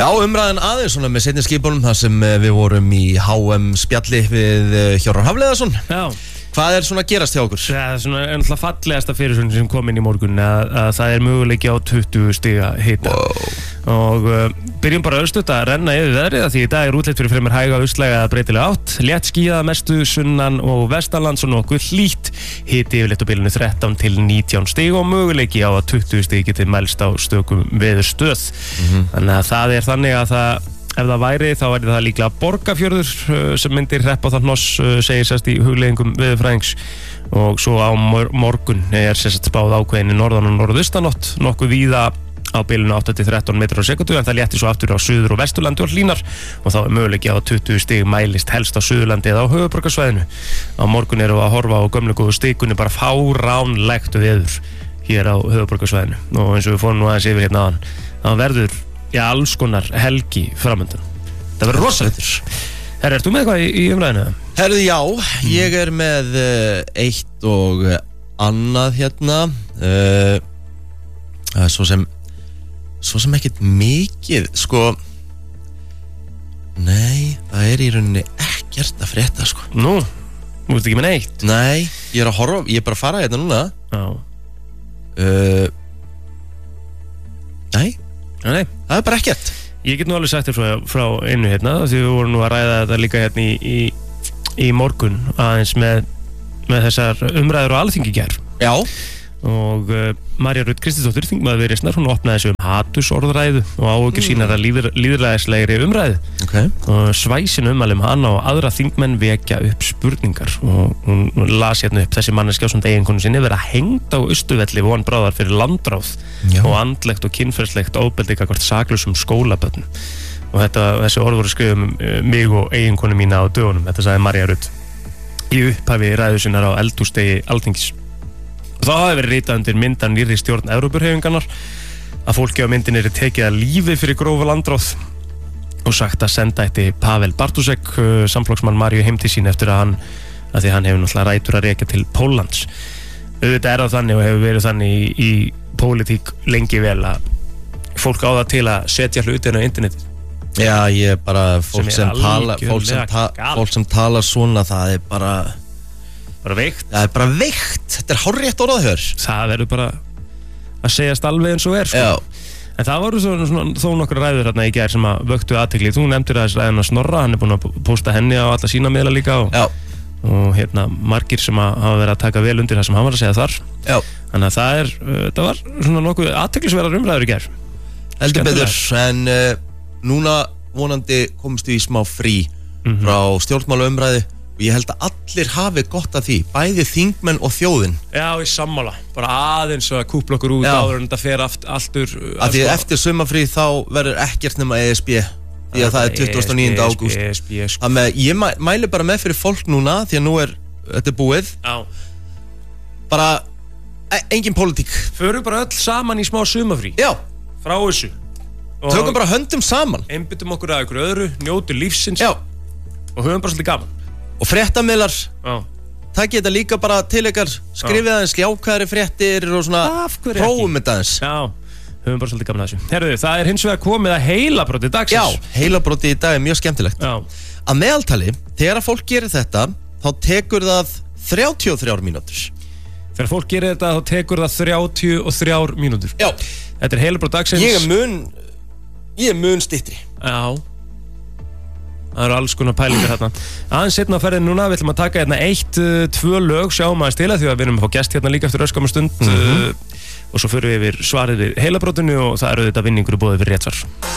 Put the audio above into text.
Já, umræðan aðeins svona með seinni skipunum þar sem við vorum í HM spjalli við Hjörvar Hafliðason. Já. Hvað svona að gerast hjá okkur? Það svona ennþá fallegasta fyrirsögn sem kom inn í morgun að það möguleiki á 20 stiga hita. Og byrjum bara örstutt að renna yfir veðrið því í dag útlit fyrir fremur hæga austlæga breytilega átt. Létt skýjað mestu sunnan og vestanlands og nokkuð hlýtt. Hiti yfirleitt á bilinu 13 til 19 stig og möguleiki á að 20 stig geti mælst á stökum veðurstöð. Þannig að það þannig að ef það væri, þá væri það líklega Borgarfjörður sem myndir hreppa það hnoss, segir sérst í hugleiðingum veðurfræðings. Og svo á morgun sérst spáð ákveðinni norðan og norðaustanátt, nokkuð víða á bilinu 8 til 13 metrar á sekundu, en það létti svo aftur á suður- og vesturlandi og hlýnar og þá möguleiki á 20 stig mælist helst á Suðurlandi eða á höfuðborgarsvæðinu. Á morgun erum við að horfa á gömlu góðu stikunni, bara fáránlegt veður hér á höfuðborgarsvæðinu og eins og við fórum nú aðeins yfir hérna áðan, þá verður alls konar helgi framöndan. Það verður rosalegt. Herra, ert þú með eitthvað í umræðinu? Herðu, já, ég með eitt og annað hérna. Svo sem ekkert mikið, sko. Nei, það í rauninni ekkert að frétta, sko. Nú, þú ert ekki með neitt? Nei, ég að horfa, ég bara að fara hérna núna. Já. Nei, það bara ekkert. Ég get nú alveg sagt þér frá einu hérna, því við vorum nú að ræða þetta líka hérna í morgun aðeins með þessar umræður og Alþingi í gær. Já. Og Marja Rut Kristinsdóttir, þingmaður Viðreisnar, hún opnaði þessu hatursorðræðu og áhyggjur sínar að lýðræðislegri umræðu. Og svæsin ummælum hana og aðra þingmenn vekja upp spurningar og hún las hérna upp þessi manneskja ásamt eiginkonu sinni vera hengd á Austurvelli von bráðar fyrir landráð og andlegt og kynferðslegt ofbeldi gagnvart saklausum skólabörnum. Og þessi orð voru skrifuð mig og eiginkonu mína á dögunum, þetta sagði Marja Rut í upphafi ræðu sinnar á eldhúsdegi Alþingis. Og þá hafi verið ritað undir mynd af nýrri stjórn Evrópuhreyfingarinnar að fólki á myndinni tekið að lífi fyrir grófa landráð og sagt að senda ætti Pavel Bartusek, samflokksmann Maríu, heim til sín eftir að því hann hefur náttúrulega rætur að rekja til Póllands. Auðvitað það þannig og hefur verið þannig í pólitík lengi vel að fólk á það til að setja hlutina á internetið. Já, ég bara, fólk sem tala svona, það bara veikt. Það bara veikt. Þetta hárrétt orðaður. Það verður bara að segjast alveg eins og sko. Já. En það voru þó nokkra ræður hérna í gær sem að vöktu athygli. Þú nefndir aðeins ræðina Snorra, hann búinn að pósta henni á alla sína miðla líka og hérna margir sem hafa verið að taka vel undir það sem hann var að segja þar. Já. Þannig að það var svona nokkuð athyglisverðar umræður í gær. Heldur betur, en núna vonandi komst við í smá frí frá stjórnmálaumræðu. Og ég held að allir hafi gott af því, bæði þingmenn og þjóðin. Já, ég sammála. Bara aðeins að kúpla okkur út áður en þetta fer aftur. Af því eftir sumarfrí þá verður ekkert nema ESB. Því að það er 29. ágúst. Þannig að ég mæli bara með fyrir fólk núna, því að nú þetta búið. Já. Bara, engin pólitík. Förum bara öll saman í smá sumarfrí. Já. Frá þessu. Tökum bara höndum saman. Einbyttum okkur að ykkur öðru, njótu lífsins. Já. Og höfum bara svolítið gaman. Og fréttamiðlar, takk þetta líka bara til ykkar, skrifið aðeins jákvæðari fréttir og svona, prófum þetta aðeins. Já, höfum bara svolítið gaman að þessu. Herðu, það hins vegar komið að heilabróti dagsins. Já, heilabróti í dag mjög skemmtilegt. Já. Að meðaltali, þegar fólk gerir þetta, þá tekur það 33 mínútur. Þegar fólk gerir þetta, þá tekur það 33 mínútur. Já. Þetta heilabróti dagsins. Ég mun styttri. Já. Það eru alls konar pælingar hérna. Aðeins setna á ferðin núna, við ætlum að taka hérna 1-2 lög, sjáum aðeins til því að við erum að fá gest hérna líka eftir örskamma stund og svo förum við yfir svarið við heilabrótinu og það eru þetta vinningur í boði fyrir rétt svar.